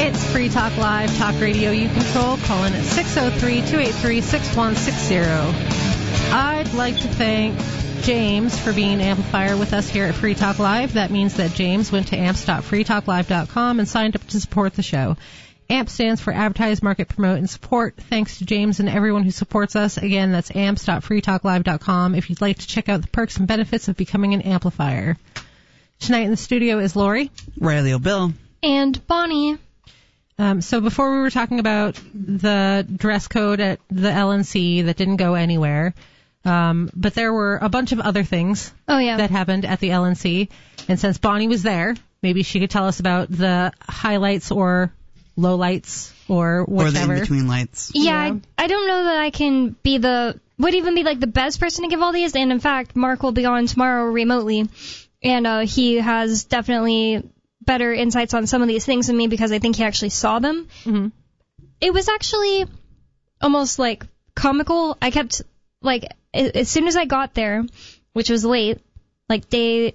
It's Free Talk Live, talk radio you control. Call in at 603-283-6160. I'd like to thank James for being an amplifier with us here at Free Talk Live. That means that James went to amps.freetalklive.com and signed up to support the show. AMP stands for Advertise, Market, Promote, and Support. Thanks to James and everyone who supports us. Again, that's amps.freetalklive.com if you'd like to check out the perks and benefits of becoming an amplifier. Tonight in the studio is Lori, Riley O'Bill, and Bonnie. So before we were talking about the dress code at the LNC that didn't go anywhere, but there were a bunch of other things that happened at the LNC. And since Bonnie was there, maybe she could tell us about the highlights or lowlights or whatever. Or the in-between lights. Yeah, I don't know that I can be the best person to give all these. And in fact, Mark will be on tomorrow remotely. And he has definitely better insights on some of these things than me because I think he actually saw them. Mm-hmm. It was actually almost like comical. I kept, like, as soon as I got there, which was late, like day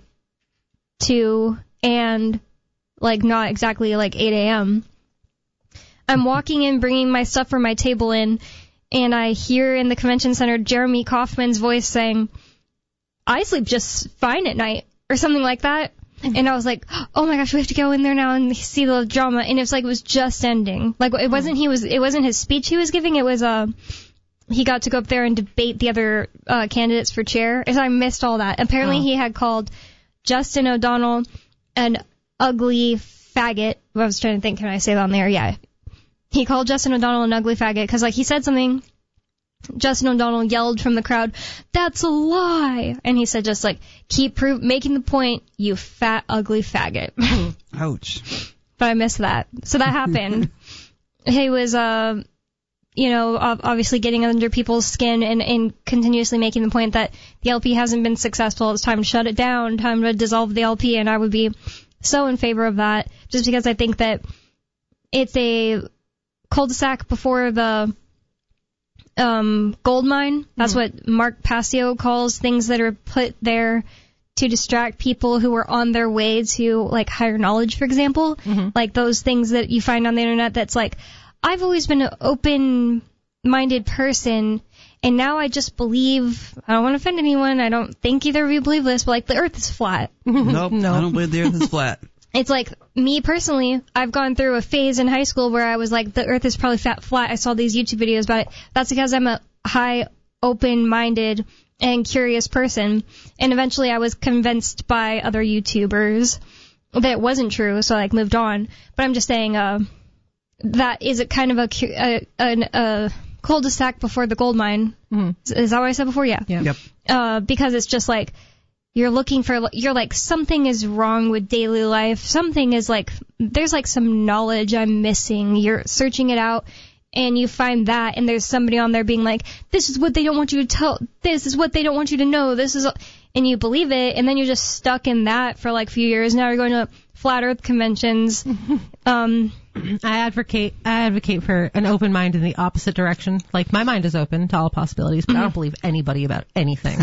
2 and like not exactly like 8 a.m., I'm walking in, bringing my stuff from my table in, and I hear in the convention center Jeremy Kaufman's voice saying, "I sleep just fine at night," or something like that. And I was like, oh my gosh, we have to go in there now and see the drama. And it was just ending. Like, it wasn't his speech he was giving. It was, he got to go up there and debate the other, candidates for chair. And I missed all that. Apparently he had called Justin O'Donnell an ugly faggot. I was trying to think, can I say that on there? Yeah. He called Justin O'Donnell an ugly faggot because, like, he said something. Justin O'Donnell yelled from the crowd, "That's a lie!" And he said, just like, keep making the point, you fat, ugly faggot. Ouch. But I missed that. So that happened. He was, obviously getting under people's skin and continuously making the point that the LP hasn't been successful. It's time to shut it down, time to dissolve the LP, and I would be so in favor of that, just because I think that it's a cul-de-sac before the gold mine. That's what Mark Passio calls things that are put there to distract people who are on their way to, like, higher knowledge, for example. Mm-hmm. Like those things that you find on the internet that's like, I've always been an open-minded person, and now I just believe, I don't want to offend anyone, I don't think either of you believe this, but, like, the earth is flat. Nope, no. I don't believe the earth is flat. It's like, me personally, I've gone through a phase in high school where I was like, the earth is probably flat. I saw these YouTube videos about it. That's because I'm a high, open-minded, and curious person. And eventually I was convinced by other YouTubers that it wasn't true, so I, like, moved on. But I'm just saying, that is a kind of a cul-de-sac before the gold mine. Mm-hmm. Is that what I said before? Yeah. Yep. Because it's just like, you're like, something is wrong with daily life. Something is like, there's like some knowledge I'm missing. You're searching it out, and you find that, and there's somebody on there being like, this is what they don't want you to tell. This is what they don't want you to know. And you believe it, and then you're just stuck in that for like a few years. Now you're going to flat earth conventions. I advocate for an open mind in the opposite direction. Like, my mind is open to all possibilities, but I don't believe anybody about anything.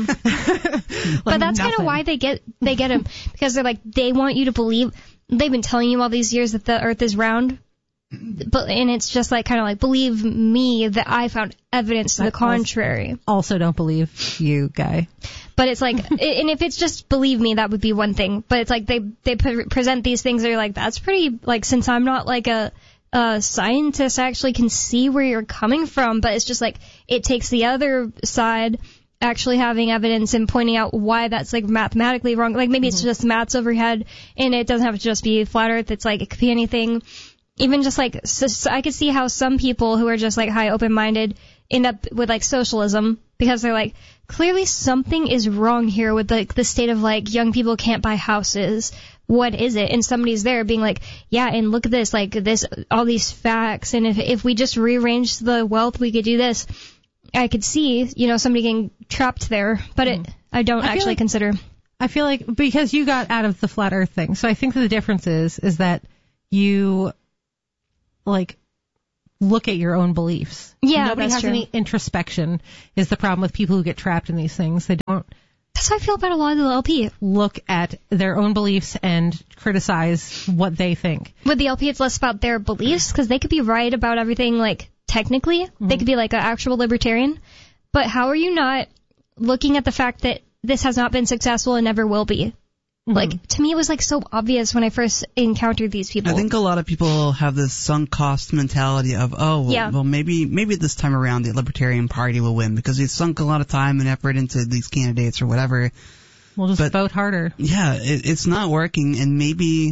But that's kind of why they get them, because they're like, they want you to believe. They've been telling you all these years that the earth is round, and it's just like, kind of like, believe me that I found evidence to the contrary. Also don't believe you, guy. But it's like, and if it's just believe me, that would be one thing. But it's like they present these things that are like, that's pretty, like, since I'm not like a scientist, I actually can see where you're coming from. But it's just like, it takes the other side actually having evidence and pointing out why that's, like, mathematically wrong. Like, maybe it's just maths overhead, and it doesn't have to just be flat earth. It's like, it could be anything. Even just like, so I could see how some people who are just like high open-minded end up with like socialism, because they're like, clearly something is wrong here with like the state of like young people can't buy houses. What is it? And somebody's there being like, yeah, and look at this, like this, all these facts, and if we just rearrange the wealth, we could do this. I could see, somebody getting trapped there, but I don't actually consider. I feel like, because you got out of the flat earth thing, so I think the difference is that you, like, look at your own beliefs. Yeah, Nobody has any introspection is the problem with people who get trapped in these things. They don't That's how I feel about a lot of the LP. look at their own beliefs and criticize what they think. With the LP, it's less about their beliefs, because they could be right about everything, like, technically. Mm-hmm. They could be, like, an actual libertarian. But how are you not looking at the fact that this has not been successful and never will be? Mm-hmm. Like, to me, it was, like, so obvious when I first encountered these people. I think a lot of people have this sunk cost mentality of, well, maybe this time around the Libertarian Party will win because they've sunk a lot of time and effort into these candidates or whatever. We'll just vote harder. Yeah, it's not working, and maybe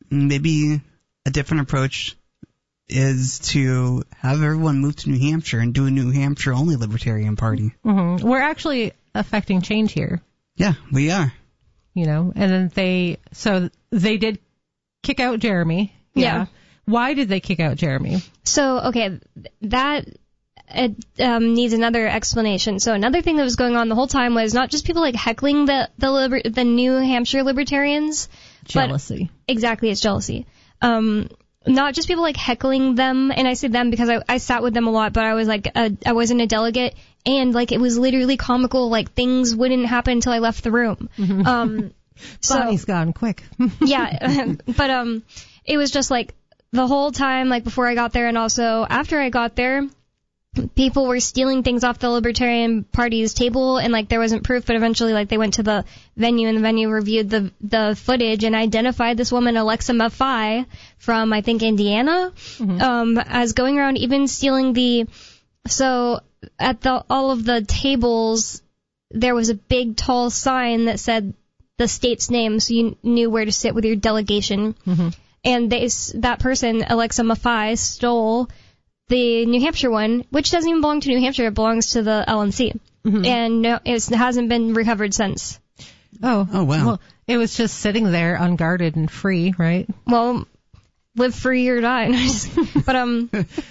a different approach is to have everyone move to New Hampshire and do a New Hampshire-only Libertarian Party. Mm-hmm. We're actually affecting change here. Yeah, we are. You know, and then they did kick out Jeremy. Yeah. Why did they kick out Jeremy? So, okay, that needs another explanation. So another thing that was going on the whole time was not just people like heckling the New Hampshire Libertarians. Jealousy. Exactly, it's jealousy. Not just people like heckling them, and I say them because I sat with them a lot, but I was like, I wasn't a delegate, and like it was literally comical, like things wouldn't happen until I left the room. Mm-hmm. Bonnie's gone quick. Yeah, but it was just like the whole time, like before I got there and also after I got there, people were stealing things off the Libertarian Party's table, and like there wasn't proof, but eventually like they went to the venue, and the venue reviewed the footage and identified this woman, Alexa Maffei, from I think Indiana, as going around even stealing so at all of the tables there was a big tall sign that said the state's name, so you knew where to sit with your delegation. Mm-hmm. And that person, Alexa Maffei, stole the New Hampshire one, which doesn't even belong to New Hampshire. It belongs to the LNC. Mm-hmm. And no, it hasn't been recovered since. Oh, wow. Well, it was just sitting there unguarded and free, right? Well, live free or die. But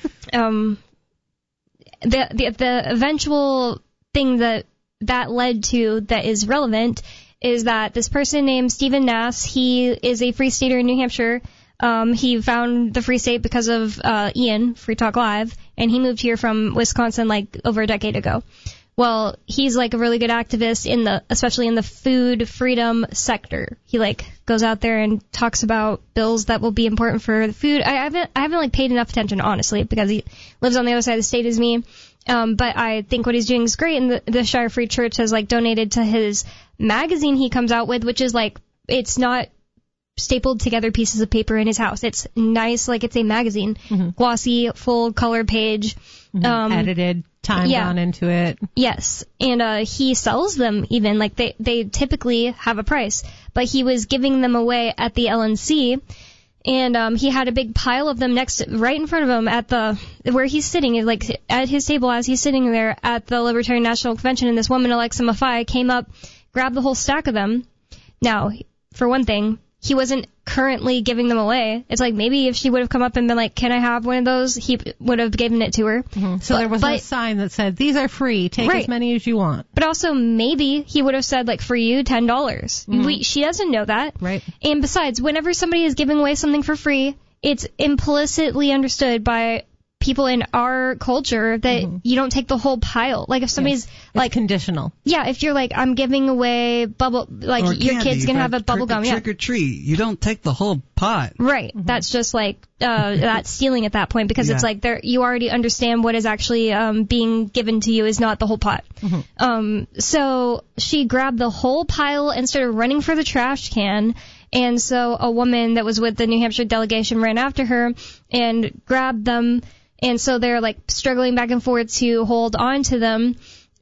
the eventual thing that led to that is relevant is that this person named Stephen Nass, he is a free stater in New Hampshire. He found the Free State because of Ian, Free Talk Live, and he moved here from Wisconsin like over a decade ago. Well, he's like a really good activist especially in the food freedom sector. He like goes out there and talks about bills that will be important for the food. I haven't like paid enough attention, honestly, because he lives on the other side of the state as me. But I think what he's doing is great, and the Shire Free Church has like donated to his magazine he comes out with, which is like, it's not stapled together pieces of paper in his house. It's nice, like it's a magazine, glossy, full color page, edited, time gone into it. Yes, and he sells them even, like they typically have a price, but he was giving them away at the LNC, and he had a big pile of them right in front of him where he's sitting, like at his table as he's sitting there at the Libertarian National Convention, and this woman, Alexa Maffei, came up, grabbed the whole stack of them. Now, for one thing, he wasn't currently giving them away. It's like maybe if she would have come up and been like, can I have one of those, he would have given it to her. Mm-hmm. So there was a sign that said, these are free, take as many as you want. But also maybe he would have said, like, for you, $10. Mm-hmm. She doesn't know that. Right. And besides, whenever somebody is giving away something for free, it's implicitly understood by people in our culture that you don't take the whole pile. Like if somebody's like conditional. Yeah, if you're like, I'm giving away your kid's gonna have a bubble gum. Trick or treat. You don't take the whole pot. Right. Mm-hmm. That's just like that's stealing at that point, because it's like you already understand what is actually being given to you is not the whole pot. Mm-hmm. So she grabbed the whole pile and started running for the trash can. And so a woman that was with the New Hampshire delegation ran after her and grabbed them. And so they're like struggling back and forth to hold on to them.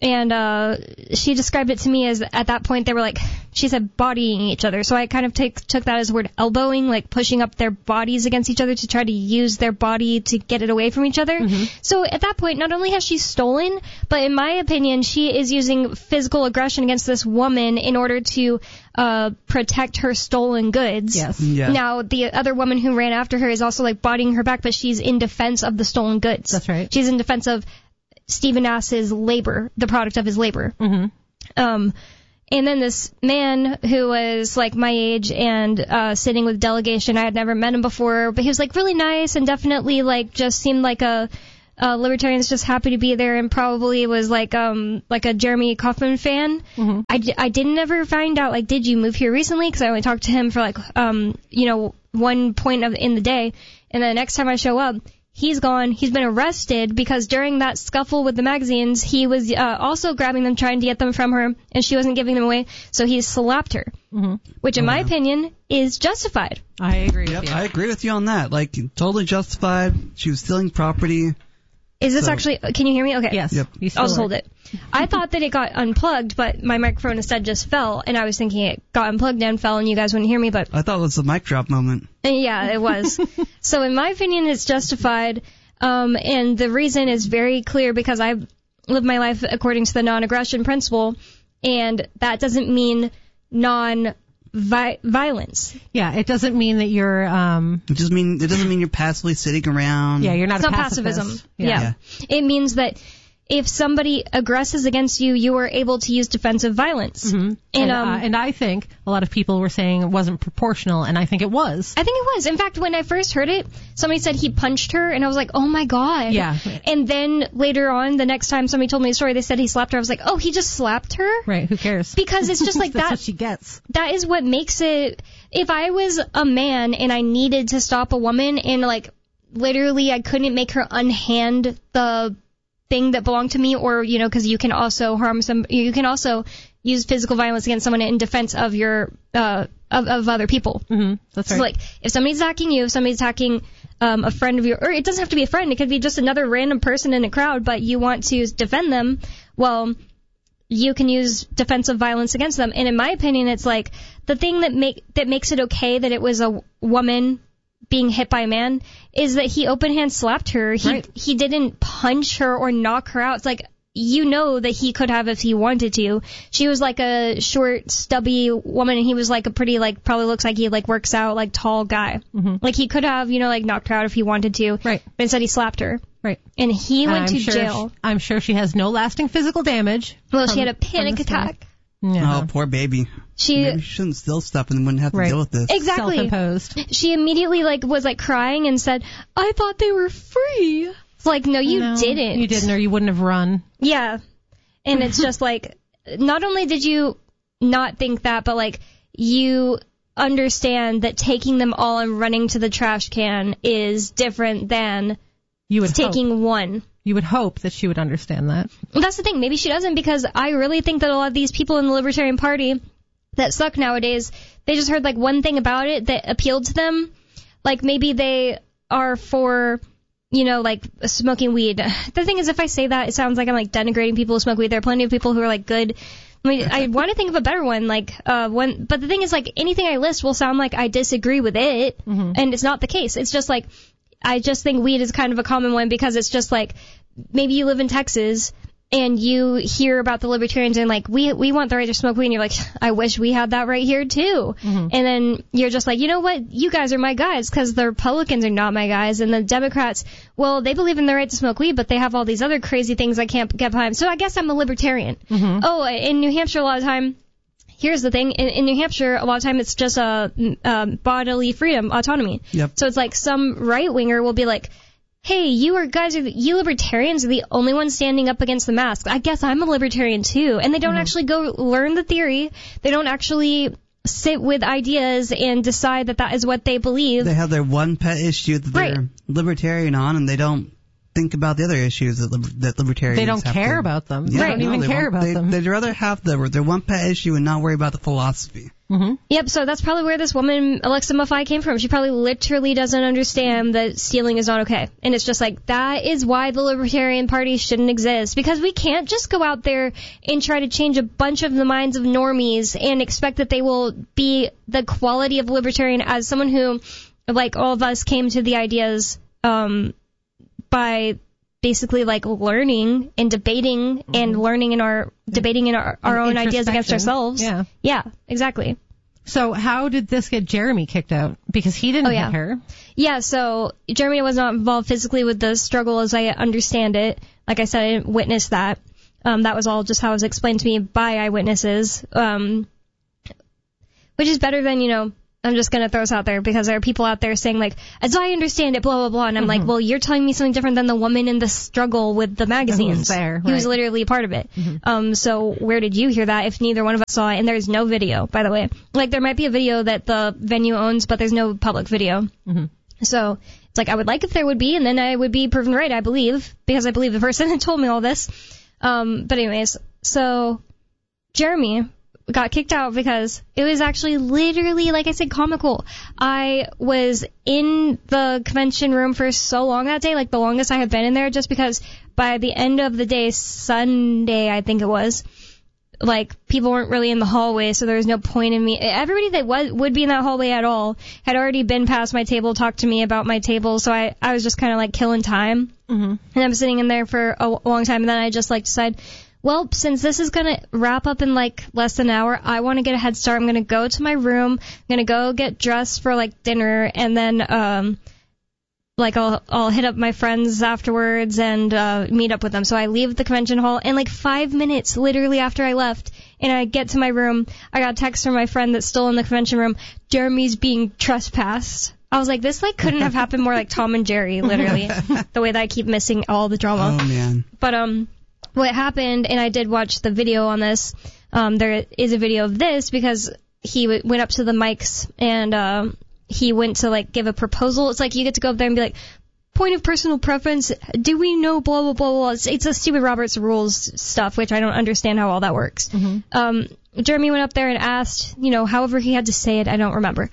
And she described it to me as at that point they were like, she said, bodying each other. So I kind of took that as the word elbowing, like pushing up their bodies against each other to try to use their body to get it away from each other. Mm-hmm. So at that point, not only has she stolen, but in my opinion, she is using physical aggression against this woman in order to protect her stolen goods. Yes. Yeah. Now, the other woman who ran after her is also like bodying her back, but she's in defense of the stolen goods. That's right. She's in defense of Stephen Nass's labor, the product of his labor. Mm-hmm. And then this man who was like my age and sitting with delegation, I had never met him before, but he was like really nice and definitely like just seemed like a libertarians just happy to be there and probably was like a Jeremy Kaufman fan. Mm-hmm. I didn't ever find out, like, did you move here recently? Because I only talked to him for like, one point in the day. And then the next time I show up, he's gone. He's been arrested because during that scuffle with the magazines, he was also grabbing them, trying to get them from her, and she wasn't giving them away. So he slapped her, which in my opinion is justified. I agree with you. I agree with you on that. Like, totally justified. She was stealing property. Is this actually, can you hear me? Okay. Yes. Yep. I'll just hold it. I thought that it got unplugged, but my microphone instead just fell, and I was thinking it got unplugged and fell, and you guys wouldn't hear me, but... I thought it was a mic drop moment. Yeah, it was. So in my opinion, it's justified, and the reason is very clear because I live my life according to the non-aggression principle, and that doesn't mean non-violence. Yeah, it doesn't mean that you're... It doesn't mean you're passively sitting around. Yeah, you're not It's a not pacifist. pacifism. Yeah. It means that if somebody aggresses against you, you are able to use defensive violence. Mm-hmm. And I think a lot of people were saying it wasn't proportional, and I think it was. I think it was. In fact, when I first heard it, somebody said he punched her, and I was like, oh my God. Yeah. And then later on, the next time somebody told me the story, they said he slapped her. I was like, oh, he just slapped her? Right, who cares? Because it's just like That's that. what she gets. That is what makes it. If I was a man and I needed to stop a woman and, like, literally I couldn't make her unhand the thing that belonged to me, or, you know, because you can also you can also use physical violence against someone in defense of your of other people. Mm-hmm. That's right. So, like, if somebody's attacking you, if somebody's attacking a friend of yours, or it doesn't have to be a friend, it could be just another random person in a crowd, but you want to defend them, well, you can use defensive violence against them. And in my opinion, it's like the thing that makes it okay that it was a woman being hit by a man is that he open hand slapped her. He didn't punch her or knock her out. It's like, you know that he could have if he wanted to. She was like a short, stubby woman, and he was like a pretty, like, probably looks like he, like, works out, like, tall guy. Mm-hmm. Like, he could have, you know, like, knocked her out if he wanted to. Right. But instead he slapped her. Right. And he went to jail. I'm sure she has no lasting physical damage. Well, she had a panic attack. Yeah. Oh, poor baby. Maybe she shouldn't steal stuff and wouldn't have to deal with this. Exactly. Self-imposed. She immediately, like, was, like, crying and said, I thought they were free. It's like, no, you didn't. You didn't, or you wouldn't have run. Yeah. And it's just like, not only did you not think that, but, like, you understand that taking them all and running to the trash can is different than taking one. You would hope that she would understand that. That's the thing. Maybe she doesn't, because I really think that a lot of these people in the Libertarian Party that suck nowadays, they just heard, like, one thing about it that appealed to them. Like, maybe they are for, you know, like, smoking weed. The thing is, if I say that, it sounds like I'm, like, denigrating people who smoke weed. There are plenty of people who are, like, good. I mean, I want to think of a better one, like, but the thing is, like, anything I list will sound like I disagree with it, and it's not the case. It's just, like, I just think weed is kind of a common one, because it's just, like, maybe you live in Texas, and you hear about the libertarians and, like, we want the right to smoke weed, and you're like, I wish we had that right here too. And then you're just like, you know what, you guys are my guys, because the Republicans are not my guys, and the Democrats, well, they believe in the right to smoke weed, but they have all these other crazy things I can't get behind, so I guess I'm a libertarian. Oh, in New Hampshire, a lot of time, here's the thing, in New Hampshire, a lot of time it's just bodily freedom, autonomy. Yep. So it's like some right-winger will be like, hey, you libertarians are the only ones standing up against the mask. I guess I'm a libertarian too. And they don't actually go learn the theory. They don't actually sit with ideas and decide that that is what they believe. They have their one pet issue that they're libertarian on, and they don't think about the other issues that libertarians They don't have care to, about them. Yeah, They don't even care about them. They'd rather have their one pet issue and not worry about the philosophy. Yep, so that's probably where this woman, Alexa Maffei, came from. She probably literally doesn't understand that stealing is not okay. And it's just like, that is why the Libertarian Party shouldn't exist. Because we can't just go out there and try to change a bunch of the minds of normies and expect that they will be the quality of libertarian as someone who, like all of us, came to the ideas by basically, like, learning and debating and learning in our own ideas against ourselves. Yeah, exactly. So how did this get Jeremy kicked out? Because he didn't hit her. Yeah, so Jeremy was not involved physically with the struggle as I understand it. Like I said, I didn't witness that. That was all just how it was explained to me by eyewitnesses. Which is better than, you know, I'm just going to throw this out there because there are people out there saying, like, as I understand it, blah, blah, blah. And I'm like, well, you're telling me something different than the woman in the struggle with the magazines. There, He was literally a part of it. So where did you hear that if neither one of us saw it? And there's no video, by the way. Like, there might be a video that the venue owns, but there's no public video. So it's like, I would like if there would be, and then I would be proven right, I believe, because I believe the person that told me all this. But anyways, so Jeremy got kicked out because it was actually literally, like I said, comical. I was in the convention room for so long that day, like the longest I had been in there, just because by the end of the day, Sunday, I think it was, like, people weren't really in the hallway, so there was no point in me. Everybody that would be in that hallway at all had already been past my table, talked to me about my table, so I was just kind of like killing time. And I'm sitting in there for a long time, and then I just like decide, well, since this is going to wrap up in like less than an hour, I want to get a head start. I'm going to go to my room. I'm going to go get dressed for like dinner, and then like I'll hit up my friends afterwards and meet up with them. So I leave the convention hall, and like 5 minutes literally after I left and I get to my room, I got a text from my friend that's still in the convention room, Jeremy's being trespassed. I was like, this like couldn't have happened more like Tom and Jerry, literally, the way that I keep missing all the drama. Oh man. But what happened, and I did watch the video on this, there is a video of this because he went up to the mics and he went to like give a proposal. It's like you get to go up there and be like, point of personal preference, do we know blah blah blah blah. It's a stupid Robert's Rules stuff, which I don't understand how all that works. Jeremy went up there and asked, however he had to say it, I don't remember.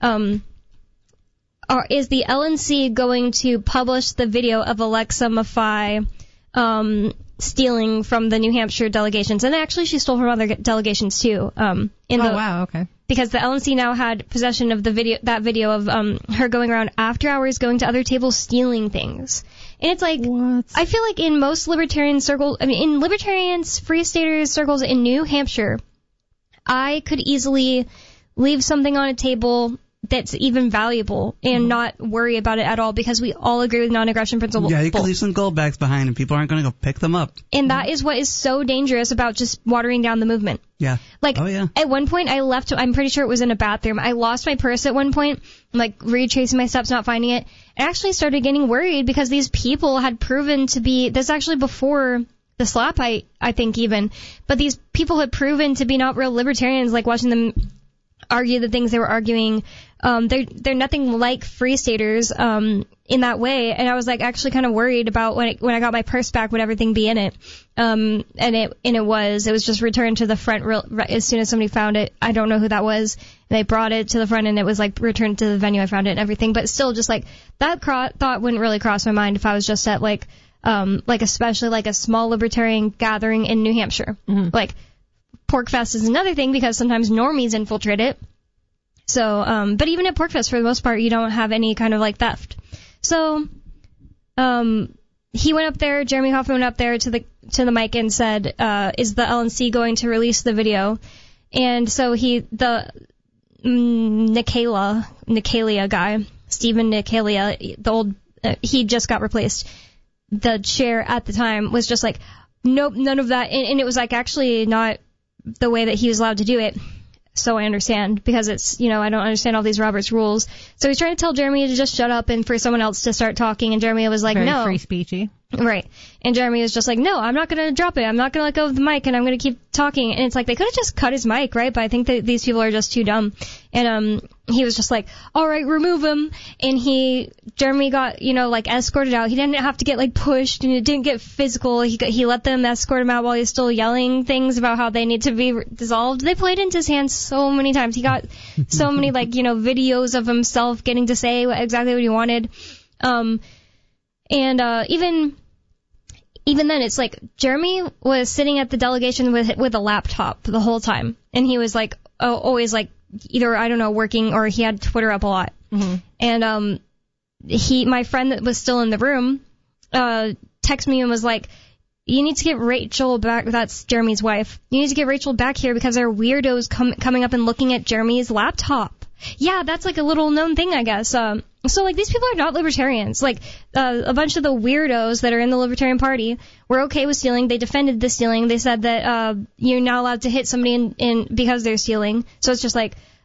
Is the LNC going to publish the video of Alexa Maffei stealing from the New Hampshire delegations? And actually, she stole from other delegations too. Wow, okay. Because the LNC now had possession of that video of her going around after hours, going to other tables, stealing things. And it's like, what? I feel like in most libertarian circles, in libertarians, free staters circles in New Hampshire, I could easily leave something on a table that's even valuable and not worry about it at all because we all agree with non-aggression principle. Yeah, you can leave some gold bags behind and people aren't going to go pick them up. And that is what is so dangerous about just watering down the movement. Yeah. Like, at one point I left, I'm pretty sure it was in a bathroom. I lost my purse at one point, like retracing my steps, not finding it. I actually started getting worried because these people had proven to be, this actually before the slap, I think even, but these people had proven to be not real libertarians, like watching them argue the things they were arguing. They're nothing like free staters in that way, and I was like actually kind of worried about when I got my purse back, would everything be in it? And it was just returned to the front as soon as somebody found it. I don't know who that was. They brought it to the front and it was like returned to the venue. I found it and everything, but still, just like that thought wouldn't really cross my mind if I was just at like especially like a small libertarian gathering in New Hampshire. Like PorcFest is another thing because sometimes normies infiltrate it. So, but even at PorcFest, for the most part, you don't have any kind of like theft. So, he went up there, Jeremy Hoffman went up there to the mic and said, is the LNC going to release the video? And so the Nicalia guy, Stephen Nicalia, the old, he just got replaced. The chair at the time was just like, nope, none of that. And it was like actually not the way that he was allowed to do it. So I understand, because it's, I don't understand all these Robert's rules. So he's trying to tell Jeremy to just shut up and for someone else to start talking, and Jeremy was like, Very no. free speechy. Right. And Jeremy was just like, no, I'm not going to drop it. I'm not going to let go of the mic, and I'm going to keep talking. And it's like, they could have just cut his mic, right? But I think that these people are just too dumb. And he was just like, all right, remove him. And Jeremy got, like escorted out. He didn't have to get like pushed, and it didn't get physical. He let them escort him out while he's still yelling things about how they need to be dissolved. They played into his hands so many times. He got so many videos of himself getting to say exactly what he wanted. Even then, it's like Jeremy was sitting at the delegation with a laptop the whole time, and he was like always like either, I don't know, working, or he had Twitter up a lot. And my friend that was still in the room texted me and was like, you need to get Rachel back. That's Jeremy's wife. You need to get Rachel back here because there are weirdos coming up and looking at Jeremy's laptop. Yeah, that's like a little known thing, I guess. So like these people are not libertarians. Like a bunch of the weirdos that are in the Libertarian Party were okay with stealing. They defended the stealing. They said that you're not allowed to hit somebody in because they're stealing. So it's just like,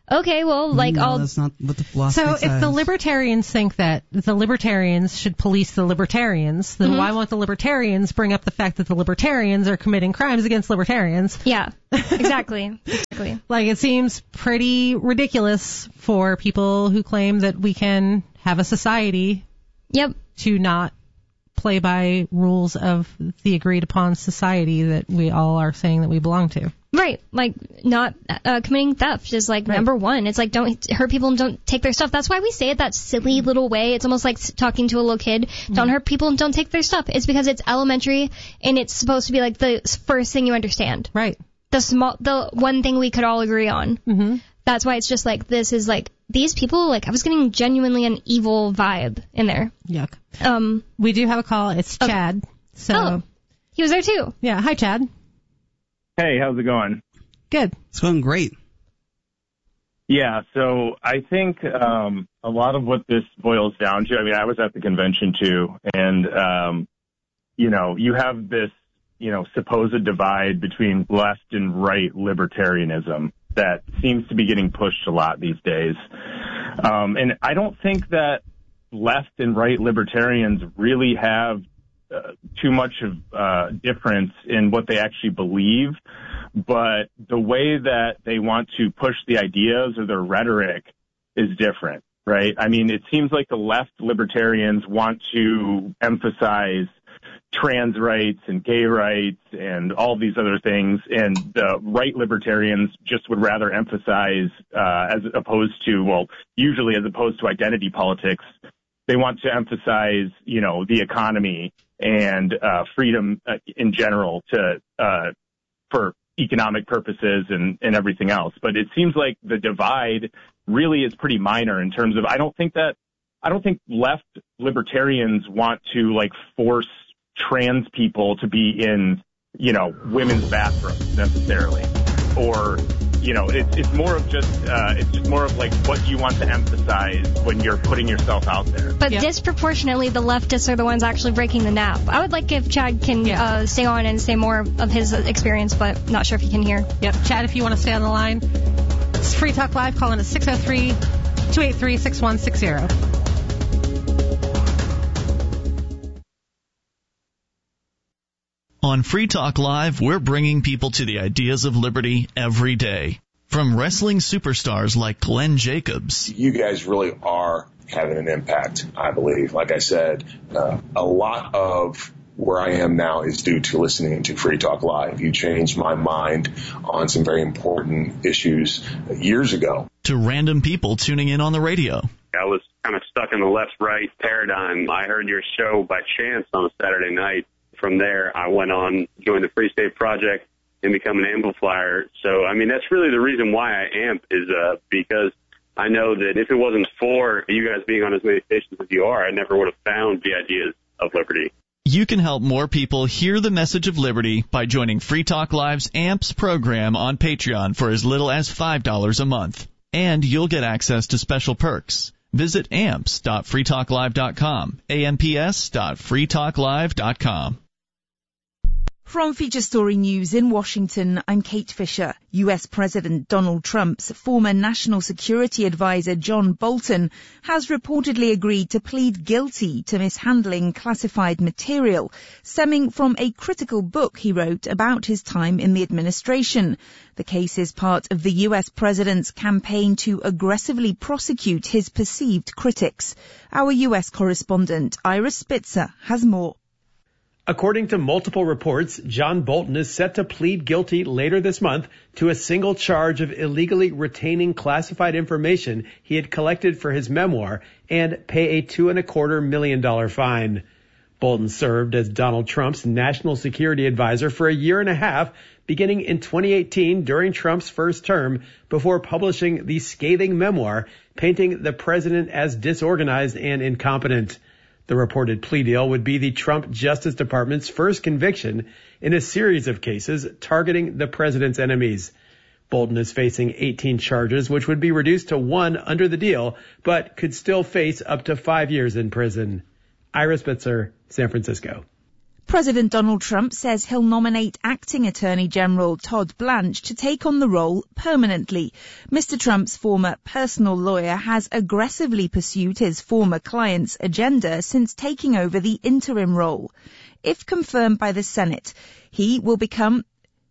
okay, well, like, no, that's not what the philosophy So says. if the libertarians think that the libertarians should police the libertarians, then why won't the libertarians bring up the fact that the libertarians are committing crimes against libertarians? yeah, exactly. Like, it seems pretty ridiculous for people who claim that we can have a society Yep. to not play by rules of the agreed upon society that we all are saying that we belong to. Right, like not committing theft is like number one. It's like don't hurt people and don't take their stuff. That's why we say it that silly little way. It's almost like talking to a little kid. Don't hurt people and don't take their stuff. It's because it's elementary and it's supposed to be like the first thing you understand. Right. The one thing we could all agree on. Mm-hmm. That's why it's just like this is like these people. Like I was getting genuinely an evil vibe in there. Yuck. We do have a call. It's Chad. So he was there too. Yeah. Hi, Chad. Hey, how's it going? Good. It's going great. Yeah, so I think a lot of what this boils down to, I mean, I was at the convention too, and, you have this, supposed divide between left and right libertarianism that seems to be getting pushed a lot these days. And I don't think that left and right libertarians really have too much of difference in what they actually believe, but the way that they want to push the ideas or their rhetoric is different, right? I mean, it seems like the left libertarians want to emphasize trans rights and gay rights and all these other things, and the right libertarians just would rather emphasize, usually as opposed to identity politics, they want to emphasize, the economy and freedom in general for economic purposes and everything else. But it seems like the divide really is pretty minor in terms of I don't think left libertarians want to like force trans people to be in, women's bathrooms necessarily, or it's more of just more of like what you want to emphasize when you're putting yourself out there. But disproportionately, the leftists are the ones actually breaking the nap. I would like if Chad can stay on and say more of his experience, but not sure if he can hear. Yep. Chad, if you want to stay on the line, it's Free Talk Live. Call in at 603-283-6160. On Free Talk Live, we're bringing people to the ideas of liberty every day. From wrestling superstars like Glenn Jacobs. You guys really are having an impact, I believe. Like I said, a lot of where I am now is due to listening to Free Talk Live. You changed my mind on some very important issues years ago. To random people tuning in on the radio. I was kind of stuck in the left-right paradigm. I heard your show by chance on a Saturday night. From there, I went on, joined the Free State Project, and become an amplifier. So, I mean, that's really the reason why I amp is because I know that if it wasn't for you guys being on as many stations as you are, I never would have found the ideas of liberty. You can help more people hear the message of liberty by joining Free Talk Live's AMPS program on Patreon for as little as $5 a month. And you'll get access to special perks. Visit amps.freetalklive.com, amps.freetalklive.com. From Feature Story News in Washington, I'm Kate Fisher. U.S. President Donald Trump's former National Security Advisor John Bolton has reportedly agreed to plead guilty to mishandling classified material stemming from a critical book he wrote about his time in the administration. The case is part of the U.S. president's campaign to aggressively prosecute his perceived critics. Our U.S. correspondent Ira Spitzer has more. According to multiple reports, John Bolton is set to plead guilty later this month to a single charge of illegally retaining classified information he had collected for his memoir and pay a $2.25 million fine. Bolton served as Donald Trump's national security advisor for a year and a half, beginning in 2018 during Trump's first term, before publishing the scathing memoir painting the president as disorganized and incompetent. The reported plea deal would be the Trump Justice Department's first conviction in a series of cases targeting the president's enemies. Bolton is facing 18 charges, which would be reduced to 1 under the deal, but could still face up to 5 years in prison. Ira Spitzer, San Francisco. President Donald Trump says he'll nominate acting Attorney General Todd Blanche to take on the role permanently. Mr. Trump's former personal lawyer has aggressively pursued his former client's agenda since taking over the interim role. If confirmed by the Senate, he'll become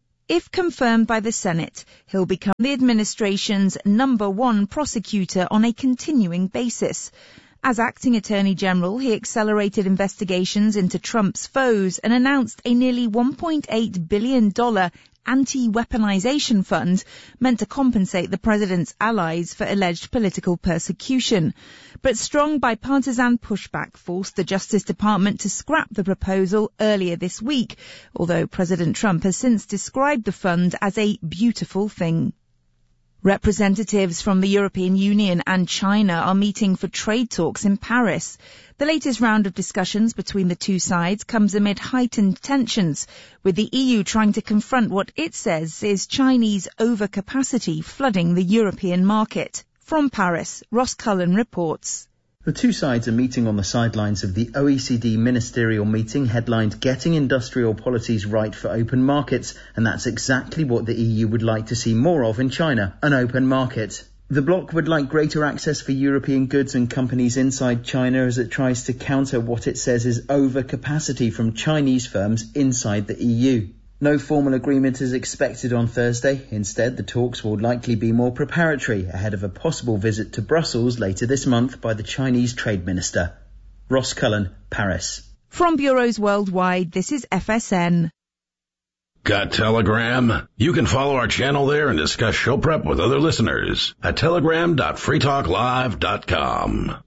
the administration's #1 prosecutor on a continuing basis. As acting Attorney General, he accelerated investigations into Trump's foes and announced a nearly $1.8 billion anti-weaponization fund meant to compensate the president's allies for alleged political persecution. But strong bipartisan pushback forced the Justice Department to scrap the proposal earlier this week, although President Trump has since described the fund as a beautiful thing. Representatives from the European Union and China are meeting for trade talks in Paris. The latest round of discussions between the two sides comes amid heightened tensions, with the EU trying to confront what it says is Chinese overcapacity flooding the European market. From Paris, Ross Cullen reports. The two sides are meeting on the sidelines of the OECD ministerial meeting headlined Getting Industrial Policies Right for Open Markets, and that's exactly what the EU would like to see more of in China, an open market. The bloc would like greater access for European goods and companies inside China as it tries to counter what it says is overcapacity from Chinese firms inside the EU. No formal agreement is expected on Thursday. Instead, the talks will likely be more preparatory ahead of a possible visit to Brussels later this month by the Chinese Trade Minister. Ross Cullen, Paris. From bureaus worldwide, this is FSN. Got Telegram? You can follow our channel there and discuss show prep with other listeners at telegram.freetalklive.com.